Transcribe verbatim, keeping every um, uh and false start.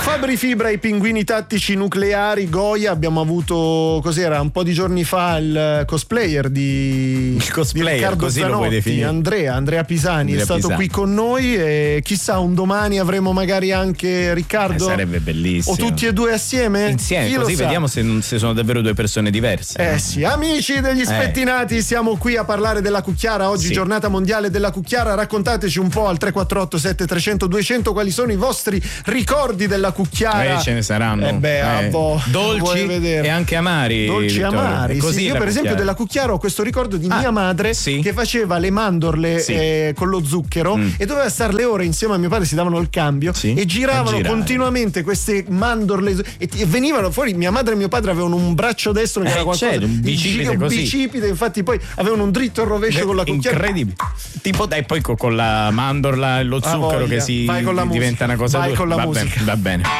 Fabri Fibra, i pinguini tattici nucleari, Goya. Abbiamo avuto, cos'era, un po' di giorni fa il cosplayer di, il cosplayer, di Riccardo così Zanotti, lo puoi definire. Andrea, Andrea Pisani Andrea è stato Pisani. qui con noi e chissà un domani avremo magari anche Riccardo. Eh, sarebbe bellissimo. O tutti e due assieme? Insieme, Chi così vediamo se, non, se sono davvero due persone diverse. Eh sì, amici degli spettinati, eh. siamo qui a parlare della cucchiara. Oggi sì. giornata mondiale della cucchiara. Raccontateci un po' al tre quattro otto sette tre zero zero due zero zero quali sono i vostri ricordi della cucchiara. Eh, ce ne saranno. Eh beh, eh. Vo- dolci e anche amari. Dolci e amari. Così sì. Io per esempio della cucchiara ho questo ricordo di ah, mia madre sì. che faceva le mandorle sì. eh, con lo zucchero mm. e doveva stare le ore insieme a mio padre, si davano il cambio sì. e giravano continuamente queste mandorle e, e venivano fuori. Mia madre e mio padre avevano un braccio destro che eh, era qualcosa c'è, un bicipite, un così. bicipite, infatti poi avevano un dritto al rovescio Beh, con la cucchiara. Incredibile. Tipo dai, poi con la mandorla e lo zucchero che si Vai con la diventa musica. una cosa Vai dura. con la va musica. Bene, va bene.